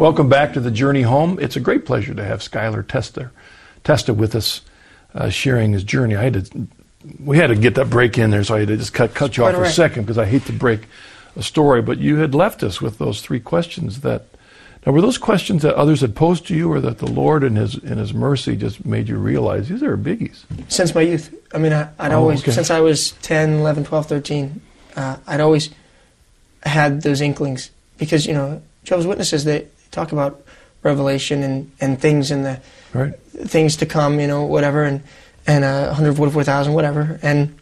Welcome back to The Journey Home. It's a great pleasure to have Skylar Testa with us, sharing his journey. We had to get that break in there, so I had to just cut you off for a second because I hate to break a story. But you had left us with those 3 questions now were those questions that others had posed to you, or that the Lord in His mercy just made you realize these are biggies? Since my youth. I mean, I'd always, since I was 10, 11, 12, 13, I'd always had those inklings. Because, Jehovah's Witnesses, they talk about revelation and things in the things to come, whatever, and 144,000, whatever. And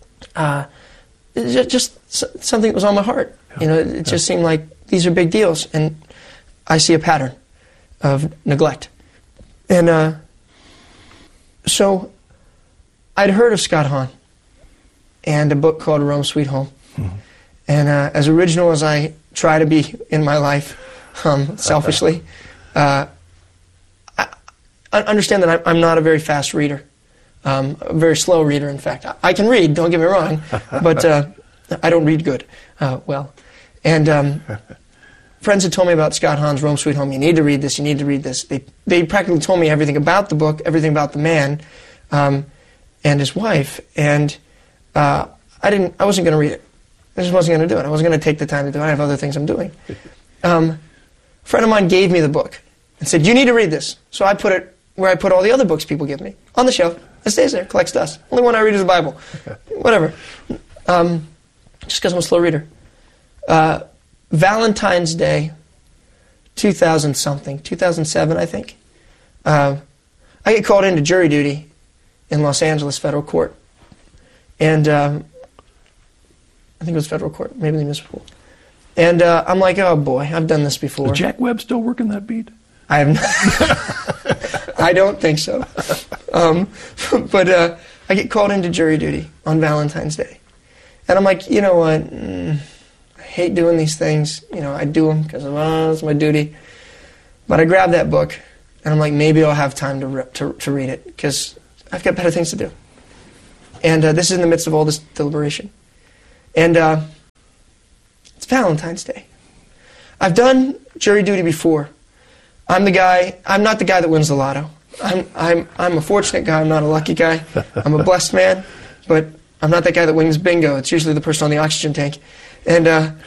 just something that was on my heart. It just seemed like these are big deals. And I see a pattern of neglect. And so I'd heard of Scott Hahn and a book called Rome Sweet Home. Mm-hmm. And as original as I try to be in my life, selfishly, I understand that I'm not a very fast reader. A very slow reader, in fact. I can read, don't get me wrong, but I don't read good well. And friends had told me about Scott Hahn's Rome Sweet Home. You need to read this, you need to read this. They practically told me everything about the book, everything about the man and his wife. And I wasn't going to read it. I just wasn't going to do it. I wasn't going to take the time to do it. I have other things I'm doing. A friend of mine gave me the book and said, you need to read this. So I put it where I put all the other books people give me, on the shelf. It stays there, collects dust. Only one I read is the Bible. Whatever. Just because I'm a slow reader. Valentine's Day, 2007, I think. I get called into jury duty in Los Angeles federal court. And I think it was federal court, maybe the municipal. And I'm like, oh boy, I've done this before. Is Jack Webb still working that beat? I have not. I don't think so. But I get called into jury duty on Valentine's Day. And I'm like, you know what? I hate doing these things. I do them because it's my duty. But I grab that book, and I'm like, maybe I'll have time to read it because I've got better things to do. And this is in the midst of all this deliberation. And it's Valentine's Day. I've done jury duty before. I'm not the guy that wins the lotto. I'm a fortunate guy. I'm not a lucky guy. I'm a blessed man, but I'm not that guy that wins bingo. It's usually the person on the oxygen tank. And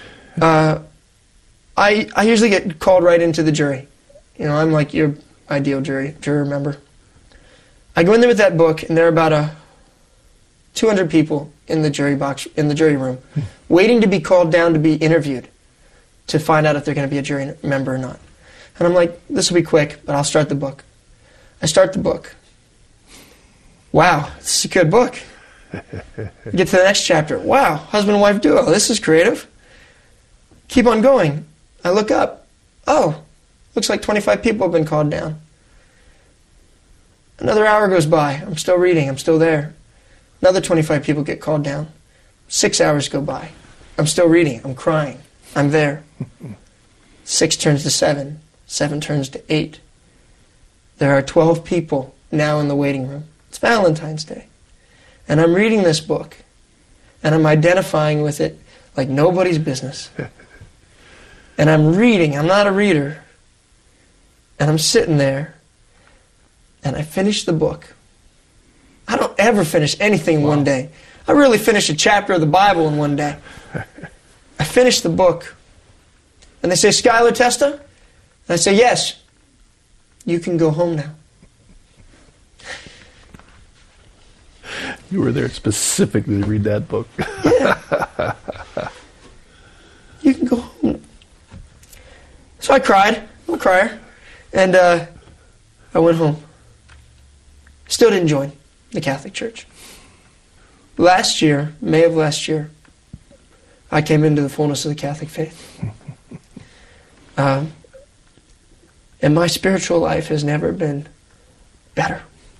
I usually get called right into the jury. I'm like your ideal juror member. I go in there with that book, and there are about 200 people in the jury room, waiting to be called down to be interviewed to find out if they're going to be a jury member or not. And I'm like, this will be quick, but I'll start the book. I start the book. Wow, this is a good book. Get to the next chapter. Wow, husband and wife duo. This is creative. Keep on going. I look up. Oh, looks like 25 people have been called down. Another hour goes by. I'm still reading. I'm still there. Another 25 people get called down. 6 hours go by. I'm still reading. I'm crying. I'm there. 6 turns to 7. 7 turns to 8. There are 12 people now in the waiting room. It's Valentine's Day. And I'm reading this book. And I'm identifying with it like nobody's business. And I'm reading. I'm not a reader. And I'm sitting there. And I finish the book. I don't ever finish anything in one day. I really finish a chapter of the Bible in one day. I finish the book. And they say, Skylar Testa? And I say, yes. You can go home now. You were there specifically to read that book. Yeah. You can go home. So I cried. I'm a crier. And I went home. Still didn't join the Catholic Church. Last year, May of last year, I came into the fullness of the Catholic faith. And my spiritual life has never been better.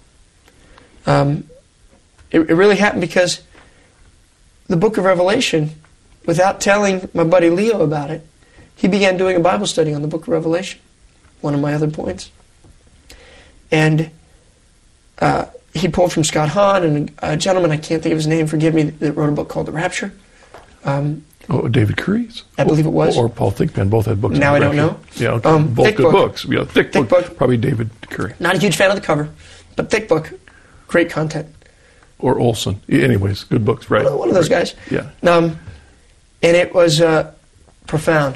It really happened because the book of Revelation, without telling my buddy Leo about it, he began doing a Bible study on the book of Revelation, one of my other points. And he pulled from Scott Hahn and a gentleman, I can't think of his name, forgive me, that wrote a book called The Rapture. Oh, David Curry's? I believe it was. Or Paul Thigpen. Both had books. Now I don't know. Yeah, okay. Both thick good book. books. Yeah, thick book. Probably David Curry. Not a huge fan of the cover, but thick book. Great content. Or Olson. Anyways, good books, right? One of those guys. Yeah. And it was profound.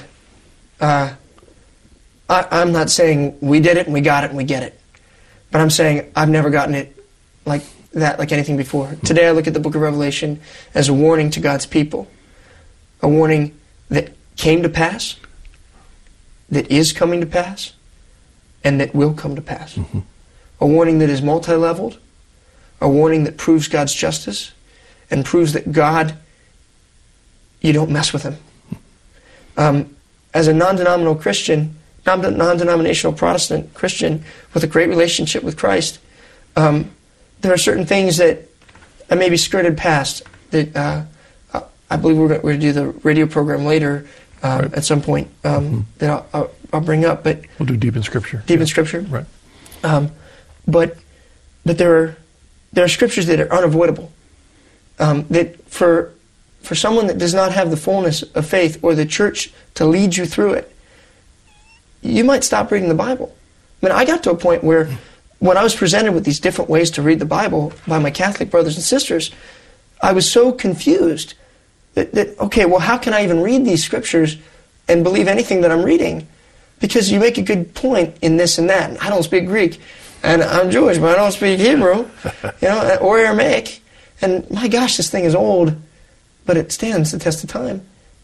I'm not saying we did it and we got it and we get it. But I'm saying I've never gotten it like that, like anything before. Today I look at the book of Revelation as a warning to God's people. A warning that came to pass, that is coming to pass, and that will come to pass. Mm-hmm. A warning that is multi-leveled, a warning that proves God's justice, and proves that God, you don't mess with him. As a non-denominational Christian, non-denominational Protestant Christian with a great relationship with Christ, there are certain things that I maybe skirted past that I believe we're going to do the radio program later right. At some point that I'll bring up. But we'll do Deep in Scripture. Deep in Scripture. Right. But there are scriptures that are unavoidable. That for someone that does not have the fullness of faith or the church to lead you through it, you might stop reading the Bible. I mean, I got to a point where when I was presented with these different ways to read the Bible by my Catholic brothers and sisters, I was so confused that okay, well, how can I even read these scriptures and believe anything that I'm reading? Because you make a good point in this and that. I don't speak Greek, and I'm Jewish, but I don't speak Hebrew, or Aramaic. And my gosh, this thing is old, but it stands the test of time.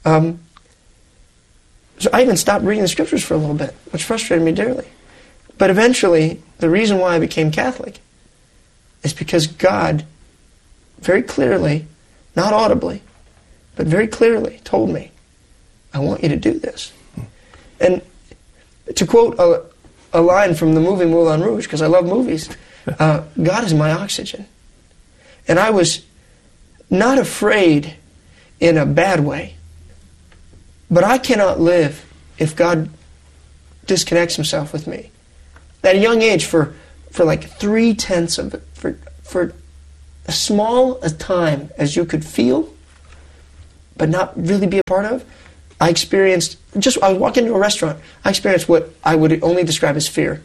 So I even stopped reading the scriptures for a little bit, which frustrated me dearly. But eventually, the reason why I became Catholic is because God very clearly, not audibly, but very clearly told me, I want you to do this. And to quote a line from the movie Moulin Rouge, because I love movies, God is my oxygen. And I was not afraid in a bad way, but I cannot live if God disconnects himself with me. At a young age, for like 3/10 of it, for as small a time as you could feel, but not really be a part of, I was walking into a restaurant, I experienced what I would only describe as fear.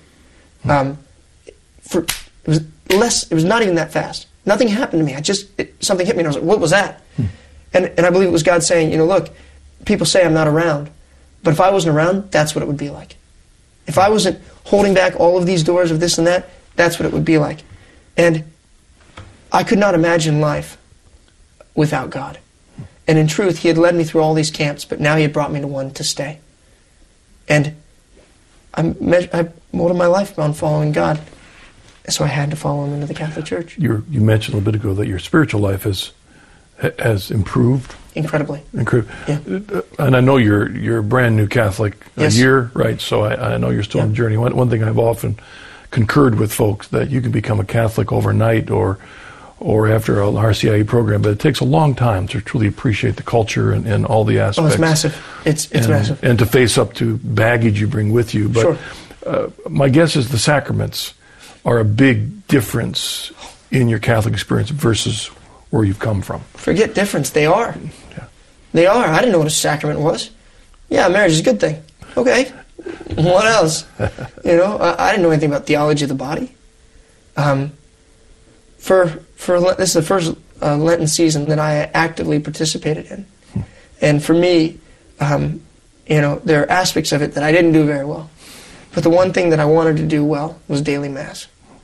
It was not even that fast. Nothing happened to me. Something hit me and I was like, what was that? And I believe it was God saying, look, people say I'm not around, but if I wasn't around, that's what it would be like. If I wasn't holding back all of these doors of this and that, that's what it would be like. And I could not imagine life without God. And in truth, he had led me through all these camps, but now he had brought me to one to stay. And I molded my life on following God. So I had to follow him into the Catholic Church. You mentioned a little bit ago that your spiritual life has improved. Incredibly. Yeah. And I know you're a brand new Catholic yes. a year, right? So I know you're still on the journey. One thing I've often concurred with folks, that you can become a Catholic overnight or after an RCIA program, but it takes a long time to truly appreciate the culture and all the aspects. Oh, it's massive. It's massive. And to face up to baggage you bring with you. But sure. My guess is the sacraments are a big difference in your Catholic experience versus where you've come from. Forget difference. They are. Yeah. They are. I didn't know what a sacrament was. Yeah, marriage is a good thing. Okay. What else? I didn't know anything about theology of the body. This is the first Lenten season that I actively participated in. And for me, there are aspects of it that I didn't do very well. But the one thing that I wanted to do well was daily Mass.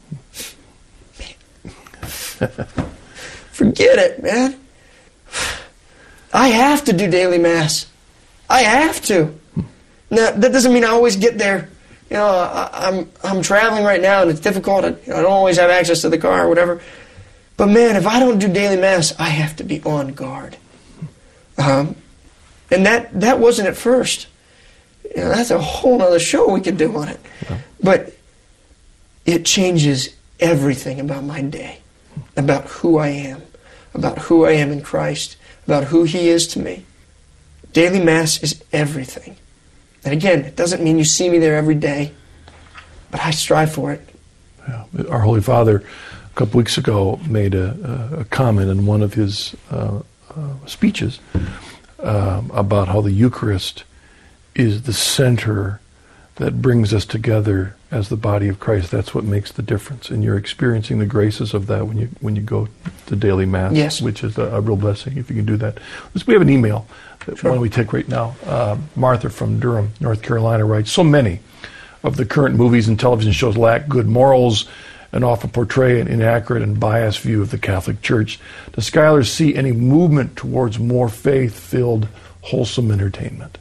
Forget it, man. I have to do daily Mass. I have to. Now, that doesn't mean I always get there. I'm traveling right now and it's difficult. I don't always have access to the car or whatever. But man, if I don't do daily Mass, I have to be on guard. And that wasn't at first. That's a whole other show we could do on it. Yeah. But it changes everything about my day, about who I am in Christ, about who he is to me. Daily Mass is everything. And again, it doesn't mean you see me there every day, but I strive for it. Yeah. Our Holy Father, a couple weeks ago, made a comment in one of his speeches about how the Eucharist is the center that brings us together as the body of Christ. That's what makes the difference, and you're experiencing the graces of that when you go to daily Mass, yes. which is a real blessing if you can do that. We have an email that sure. one we take right now. Martha from Durham, North Carolina writes, so many of the current movies and television shows lack good morals and often portray an inaccurate and biased view of the Catholic Church. Does Schuyler see any movement towards more faith-filled, wholesome entertainment?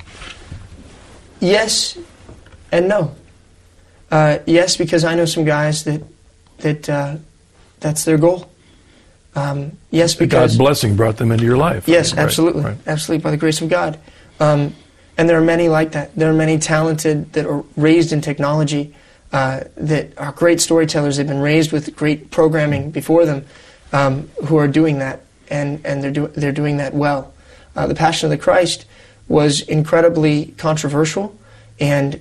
Yes and no. Yes, because I know some guys that that's their goal. Yes, because God's blessing brought them into your life. Yes, right? absolutely. Right. Absolutely, by the grace of God. And there are many like that. There are many talented that are raised in technology that are great storytellers. They've been raised with great programming before them who are doing that, and they're doing that well. The Passion of the Christ was incredibly controversial and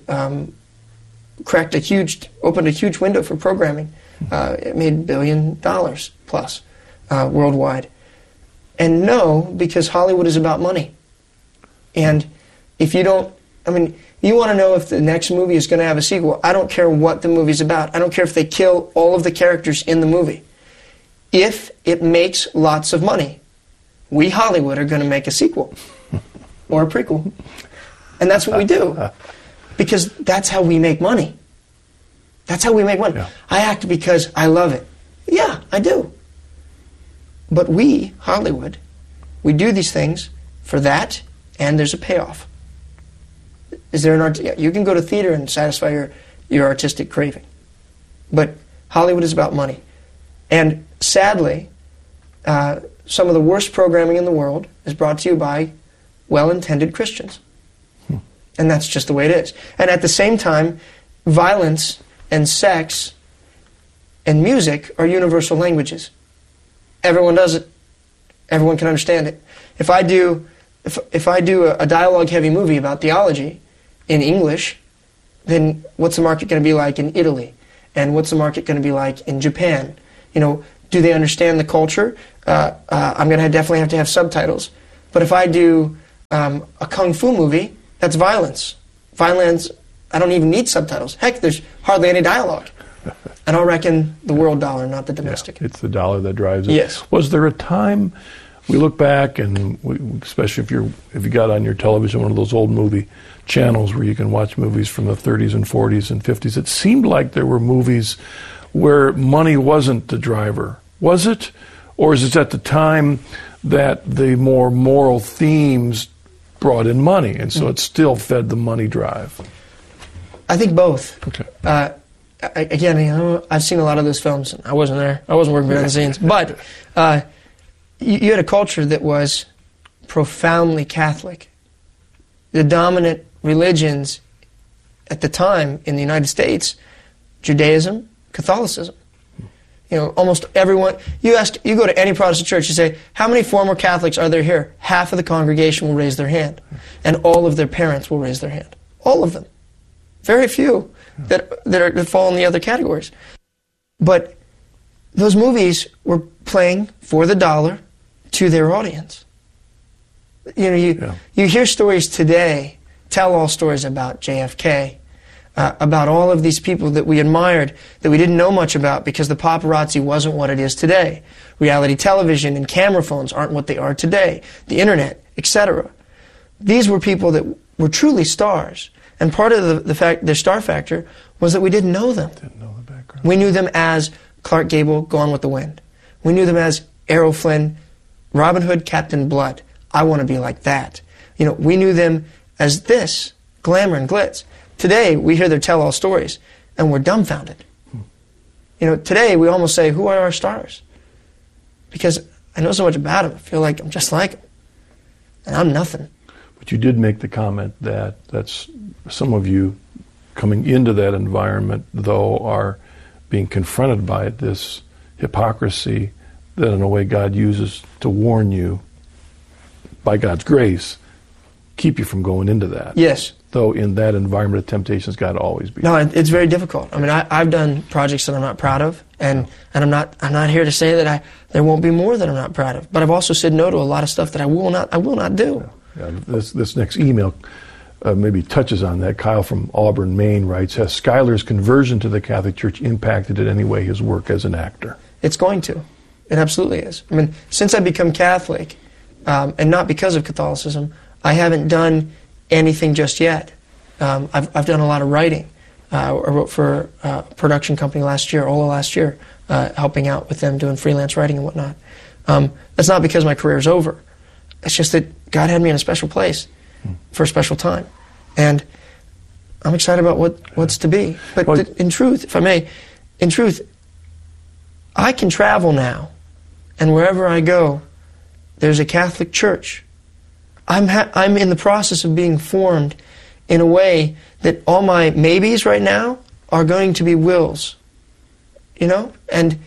opened a huge window for programming. It made $1 billion plus worldwide. And no, because Hollywood is about money. And if you don't, you want to know if the next movie is going to have a sequel. I don't care what the movie's about. I don't care if they kill all of the characters in the movie. If it makes lots of money, we Hollywood are going to make a sequel or a prequel. And that's what we do. Because that's how we make money. That's how we make money. Yeah. I act because I love it. Yeah, I do. But we, Hollywood, we do these things for that, and there's a payoff. Is there you can go to theater and satisfy your artistic craving. But Hollywood is about money. And sadly, some of the worst programming in the world is brought to you by well-intended Christians. And that's just the way it is. And at the same time, violence and sex and music are universal languages. Everyone does it. Everyone can understand it. If I do a dialogue-heavy movie about theology in English, then what's the market going to be like in Italy? And what's the market going to be like in Japan? Do they understand the culture? I'm going to definitely have to have subtitles. But if I do a kung fu movie, that's violence. Violence, I don't even need subtitles. Heck, there's hardly any dialogue. And I'll reckon the world dollar, not the domestic. Yeah, it's the dollar that drives it. Yes. Was there a time, we look back, and especially if you got on your television one of those old movie channels where you can watch movies from the 30s and 40s and 50s, it seemed like there were movies where money wasn't the driver. Was it? Or is it at the time that the more moral themes brought in money, and so it still fed the money drive? I think both. Okay. Again, I've seen a lot of those films. I wasn't there. I wasn't working behind the scenes. But you had a culture that was profoundly Catholic. The dominant religions at the time in the United States, Judaism, Catholicism. Almost everyone, you go to any Protestant church, you say, how many former Catholics are there here? Half of the congregation will raise their hand. And all of their parents will raise their hand. All of them. Very few that fall in the other categories. But those movies were playing for the dollar to their audience. You hear stories today, tell-all stories about JFK, about all of these people that we admired, that we didn't know much about because the paparazzi wasn't what it is today. Reality television and camera phones aren't what they are today. The internet, etc. These were people that were truly stars. And part of their star factor was that we didn't know them. Didn't know the background. We knew them as Clark Gable, Gone with the Wind. We knew them as Errol Flynn, Robin Hood, Captain Blood. I want to be like that. We knew them as this, glamour and glitz. Today, we hear their tell-all stories, and we're dumbfounded. Today, we almost say, who are our stars? Because I know so much about them. I feel like I'm just like them. And I'm nothing. But you did make the comment that's some of you coming into that environment, though, are being confronted by this hypocrisy that, in a way, God uses to warn you, by God's grace, keep you from going into that. Yes. Though in that environment, the temptation's got to always be. No, it's very difficult. I've done projects that I'm not proud of, And I'm not here to say that there won't be more that I'm not proud of. But I've also said no to a lot of stuff that I will not do. Yeah, this next email maybe touches on that. Kyle from Auburn, Maine writes, has Schuyler's conversion to the Catholic Church impacted in any way his work as an actor? It's going to. It absolutely is. I mean, since I've become Catholic, and not because of Catholicism, I haven't done anything just yet. I've done a lot of writing. I wrote for a production company last year, helping out with them doing freelance writing and whatnot. That's not because my career's over. It's just that God had me in a special place for a special time. And I'm excited about what's to be. But in truth, if I may, I can travel now, and wherever I go, there's a Catholic church. I'm in the process of being formed in a way that all my maybes right now are going to be wills. You know? And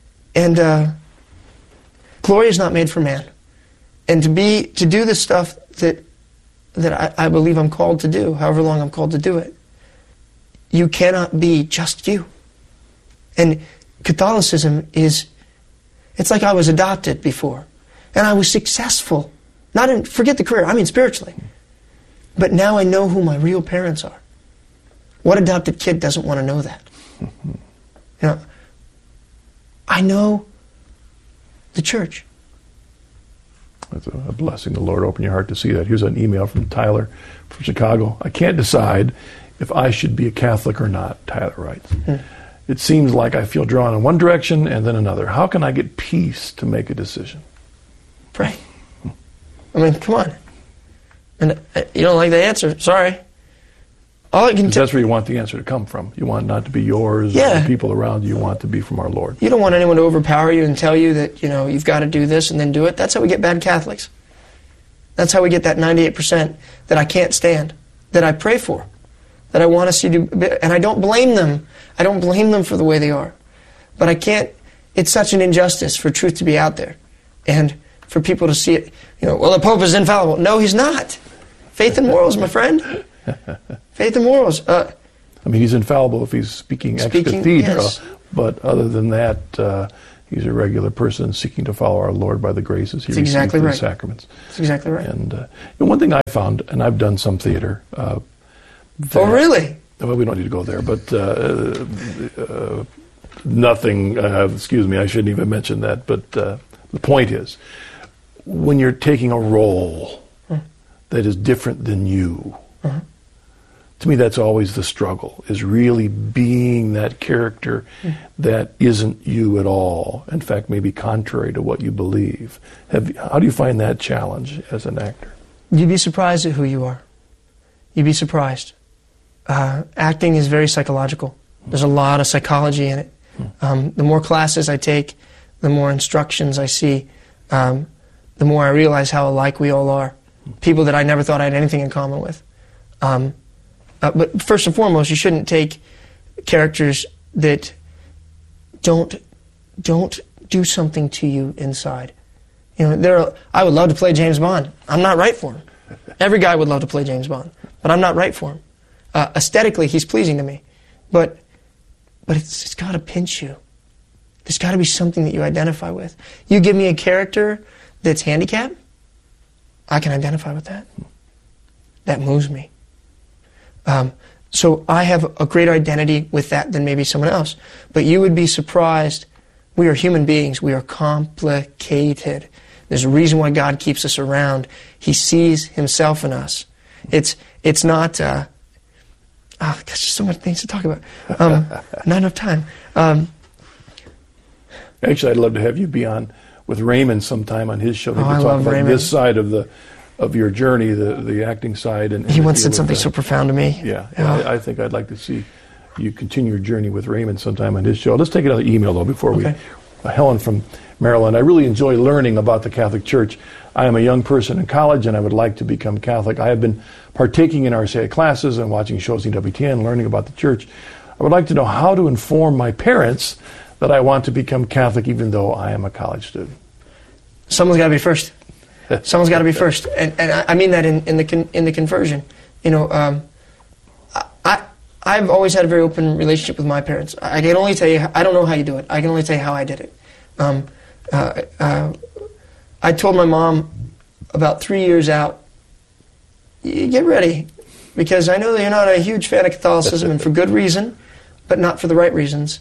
glory is not made for man. And to do the stuff that I believe I'm called to do, however long I'm called to do it, you cannot be just you. And Catholicism it's like I was adopted before. And I was successful. Forget the career, I mean spiritually. But now I know who my real parents are. What adopted kid doesn't want to know that? You know, I know the church. That's a blessing. The Lord open your heart to see that. Here's an email from Tyler from Chicago. I can't decide if I should be a Catholic or not, Tyler writes. It seems like I feel drawn in one direction and then another. How can I get peace to make a decision? Pray. I mean, come on. And you don't like the answer, sorry. All I can that's where you want the answer to come from. You want it not to be yours or the people around you. You want it to be from our Lord. You don't want anyone to overpower you and tell you that, you know, you've got to do this and then do it. That's how we get bad Catholics. That's how we get that 98% that I can't stand, that I pray for, that I want to see do. And I don't blame them. I don't blame them for the way they are. But I can't, it's such an injustice for truth to be out there. And for people to see it, you know, well, the Pope is infallible. No, he's not. Faith and morals, my friend. Faith and morals. I mean, he's infallible if he's speaking ex cathedra, yes. But other than that, he's a regular person seeking to follow our Lord by the graces he received through the sacraments. That's exactly right. And one thing I found, and I've done some theater. Oh, really? Well, we don't need to go there, but nothing, excuse me, I shouldn't even mention that, but the point is, when you're taking a role that is different than you, to me that's always the struggle, is really being that character that isn't you at all, in fact maybe contrary to what you believe. How do you find that challenge as an actor? You'd be surprised at who you are. You'd be surprised. Acting is very psychological. There's a lot of psychology in it. The more classes I take, the more instructions I see, the more I realize how alike we all are. People that I never thought I had anything in common with. But first and foremost, you shouldn't take characters that don't do something to you inside. You know, I would love to play James Bond. I'm not right for him. Every guy would love to play James Bond, but I'm not right for him. Aesthetically, he's pleasing to me, but it's got to pinch you. There's got to be something that you identify with. You give me a character that's handicapped, I can identify with that. That moves me. So I have a greater identity with that than maybe someone else. But you would be surprised. We are human beings. We are complicated. There's a reason why God keeps us around. He sees himself in us. It's not... gosh, there's so many things to talk about. Not enough time. Actually, I'd love to have you be on with Raymond sometime on his show. I love about Raymond. This side of your journey, the acting side. And he once said something so profound to me. Yeah. I think I'd like to see you continue your journey with Raymond sometime on his show. Let's take another email, though, before we... Helen from Maryland. I really enjoy learning about the Catholic Church. I am a young person in college, and I would like to become Catholic. I have been partaking in RCIA classes and watching shows in WTN, learning about the Church. I would like to know how to inform my parents that I want to become Catholic, even though I am a college student. Someone's got to be first. Someone's got to be first, and I mean that in the conversion. You know, I've always had a very open relationship with my parents. I can only tell you, I don't know how you do it. I can only tell you how I did it. I told my mom about 3 years out, get ready, because I know that you're not a huge fan of Catholicism, and for good reason, but not for the right reasons.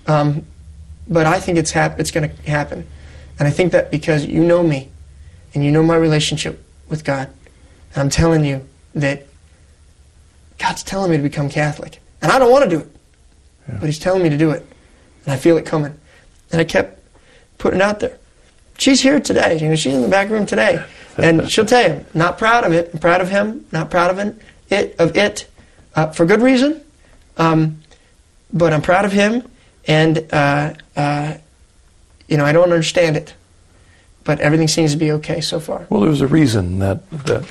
But I think it's going to happen. And I think that because you know me, and you know my relationship with God, and I'm telling you that God's telling me to become Catholic. And I don't want to do it, but He's telling me to do it. And I feel it coming. And I kept putting it out there. She's here today. You know, she's in the back room today. And she'll tell you, not proud of it. I'm proud of him, not proud of it, for good reason. But I'm proud of him, and you know, I don't understand it, but everything seems to be okay so far. Well, there's a reason that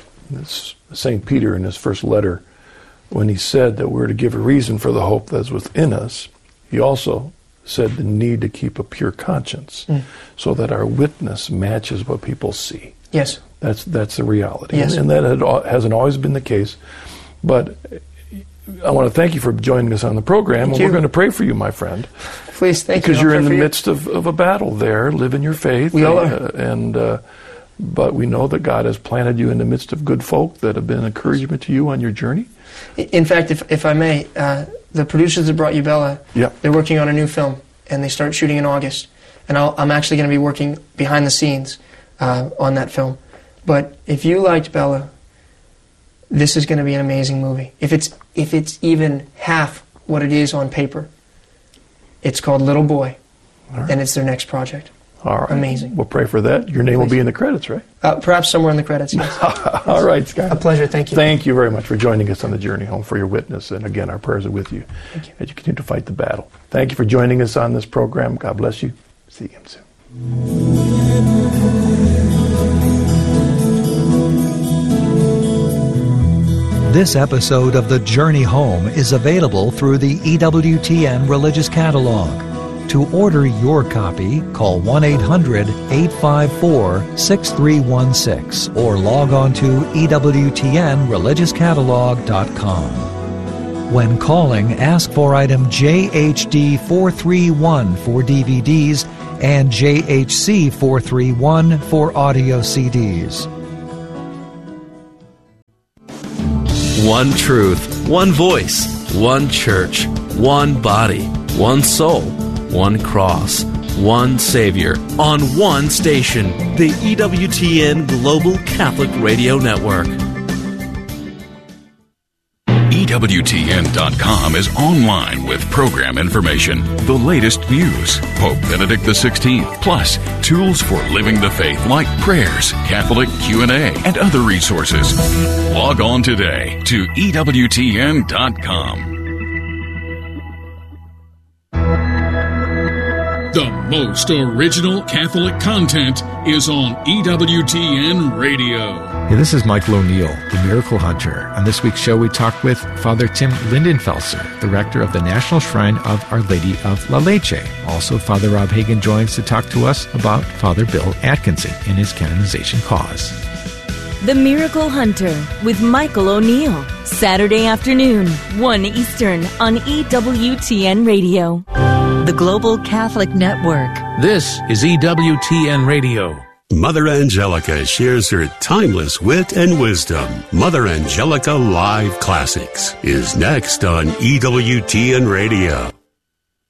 St. Peter in his first letter, when he said that we're to give a reason for the hope that's within us, he also said the need to keep a pure conscience so that our witness matches what people see. Yes. That's the reality. Yes. And that hasn't always been the case. But I want to thank you for joining us on the program, and we're going to pray for you, my friend. Please, thank you. Because you're in the midst of a battle there, living your faith. We all are. But we know that God has planted you in the midst of good folk that have been encouragement to you on your journey. In fact, if I may, the producers that brought you Bella, they're working on a new film, and they start shooting in August. And I'm actually going to be working behind the scenes on that film. But if you liked Bella, this is going to be an amazing movie. If it's even half what it is on paper, it's called Little Boy, and it's their next project. All right. Amazing. We'll pray for that. Your name will be in the credits, right? Perhaps somewhere in the credits, yes. All right, Scott. A pleasure. Thank you. Thank you very much for joining us on the journey home, for your witness. And again, our prayers are with you as you continue to fight the battle. Thank you for joining us on this program. God bless you. See you again soon. This episode of The Journey Home is available through the EWTN Religious Catalog. To order your copy, call 1-800-854-6316 or log on to EWTNReligiousCatalog.com. When calling, ask for item JHD431 for DVDs and JHC431 for audio CDs. One truth, one voice, one church, one body, one soul, one cross, one Savior, on one station, the EWTN Global Catholic Radio Network. EWTN.com is online with program information, the latest news, Pope Benedict XVI, plus tools for living the faith like prayers, Catholic Q&A, and other resources. Log on today to EWTN.com. The most original Catholic content is on EWTN Radio. Hey, this is Michael O'Neill, the Miracle Hunter. On this week's show, we talked with Father Tim Lindenfelser, the rector of the National Shrine of Our Lady of La Leche. Also, Father Rob Hagan joins to talk to us about Father Bill Atkinson and his canonization cause. The Miracle Hunter with Michael O'Neill. Saturday afternoon, 1 Eastern on EWTN Radio. The Global Catholic Network. This is EWTN Radio. Mother Angelica shares her timeless wit and wisdom. Mother Angelica Live Classics is next on EWTN Radio.